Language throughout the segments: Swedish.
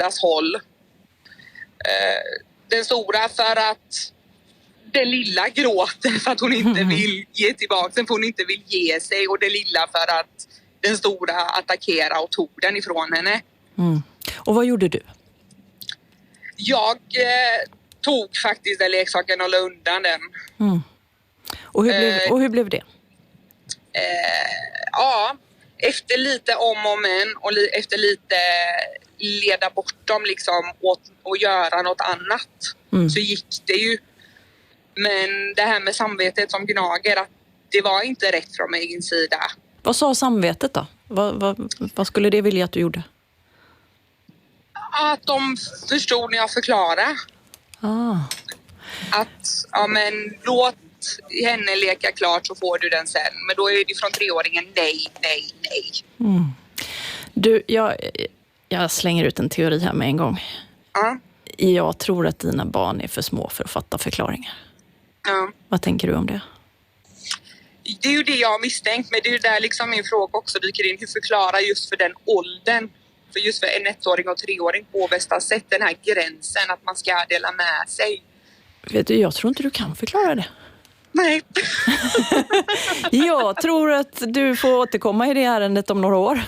bådas håll. Den stora för att det lilla gråter för att hon inte vill ge tillbaka, för hon inte vill ge sig, och det lilla för att den stora attackerade och tog den ifrån henne. Och vad gjorde du? Jag tog faktiskt den leksaken och la undan den. Och hur blev det? Ja, efter lite om och men och efter lite leda bort dem liksom och göra något annat så gick det ju. Men det här med samvetet som gnager, att det var inte rätt från min egen sida. Vad sa samvetet då? Vad skulle det vilja att du gjorde? Att de förstod när jag förklarade. Att, ja men låt henne leka klart så får du den sen. Men då är det från 3-åringen nej. Du, jag slänger ut en teori här med en gång. Jag tror att dina barn är för små för att fatta förklaringar. Vad tänker du om det? Det är ju det jag har misstänkt, men det är ju där liksom min fråga också dyker in. Hur förklara just för den åldern? För just för en 1-åring och 3-åring på bästa sätt, den här gränsen att man ska dela med sig. Vet du, jag tror inte du kan förklara det. Nej. Jag tror att du får återkomma i det ärendet om några år.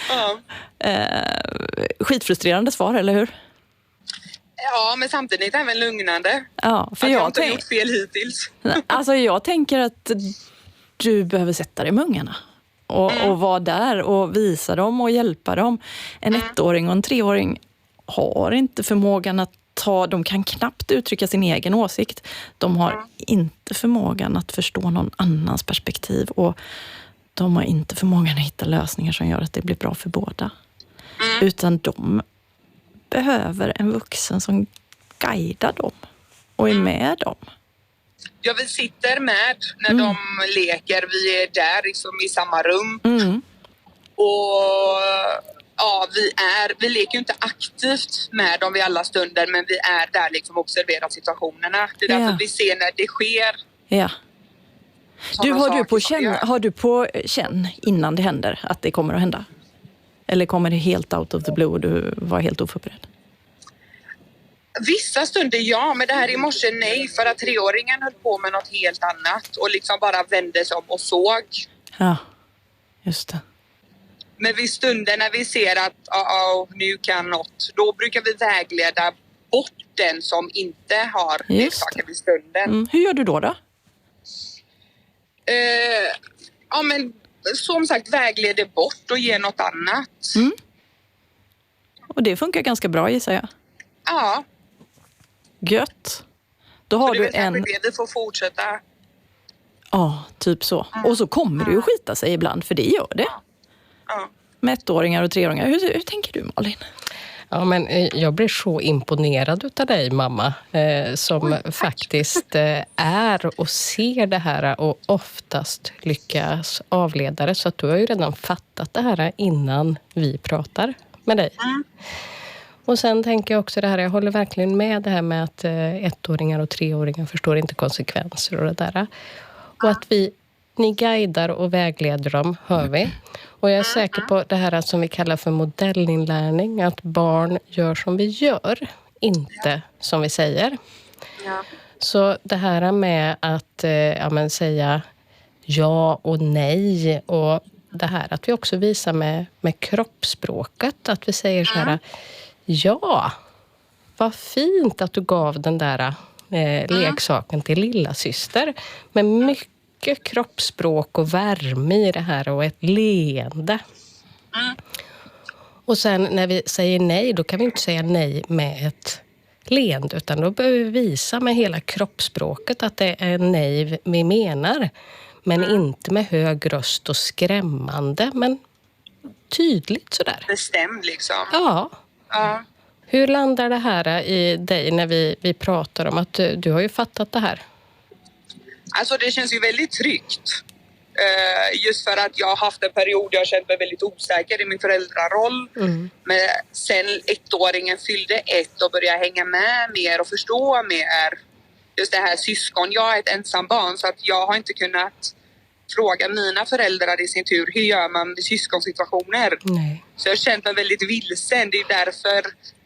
Skitfrustrerande svar, eller hur? Ja, men samtidigt även lugnande. Ja, för jag har inte gjort fel hittills. Alltså jag tänker att du behöver sätta dig med ungarna. Och vara där och visa dem och hjälpa dem. En 1-åring och en 3-åring har inte förmågan att de kan knappt uttrycka sin egen åsikt. De har inte förmågan att förstå någon annans perspektiv. Och de har inte förmågan att hitta lösningar som gör att det blir bra för båda. Utan de behöver en vuxen som guidar dem och är med dem. Ja, vi sitter med när de leker. Vi är där liksom i samma rum. Och ja, vi leker ju inte aktivt med dem vid alla stunder, men vi är där liksom och observerar situationerna. Det är därför vi ser när det sker. Ja. Du, har du på känn innan det händer att det kommer att hända? Eller kommer det helt out of the blue och du var helt oförberedd? Vissa stunder ja, men det här i morse nej, för att 3-åringen höll på med något helt annat och liksom bara vände sig om och såg. Ja, just det. Men vid stunder när vi ser att nu kan något, då brukar vi vägleda bort den som inte har leksaker vid stunden. Hur gör du då? Ja, men som sagt vägleder bort och ger något annat. Och det funkar ganska bra, gissar jag. Ja. Gött. Då har du en... Vi får fortsätta. Ja, typ så. Och så kommer det ju skita sig ibland, för det gör det. Med 1-åringar och 3-åringar. Hur tänker du, Malin? Ja, men jag blir så imponerad utav dig, mamma, som faktiskt är och ser det här och oftast lyckas avleda det. Så att du har ju redan fattat det här innan vi pratar med dig. Och sen tänker jag också det här, jag håller verkligen med det här med att 1-åringar och 3-åringar förstår inte konsekvenser och det där. Och att ni guidar och vägleder dem, hör vi. Och jag är säker på det här som vi kallar för modellinlärning. Att barn gör som vi gör, inte som vi säger. Ja. Så det här med att säga ja och nej. Och det här att vi också visar med kroppsspråket. Att vi säger så här, ja, vad fint att du gav den där leksaken till lilla syster. Med mycket kroppsspråk och värme i det här och ett leende. Och sen när vi säger nej, då kan vi inte säga nej med ett leende, utan då behöver vi visa med hela kroppsspråket att det är nej vi menar. Men inte med hög röst och skrämmande, men tydligt sådär. Bestämd liksom. Ja. Hur landar det här i dig när vi pratar om att du har ju fattat det här? Alltså det känns ju väldigt tryggt. Just för att jag har haft en period där jag känt mig väldigt osäker i min föräldraroll. Men sen 1-åringen fyllde 1 och började hänga med mer och förstå mer. Just det här syskon. Jag är ett ensam barn, så att jag har inte kunnat fråga mina föräldrar i sin tur. Hur gör man i syskonsituationer? Nej. Så jag har känt mig väldigt vilsen. Det är därför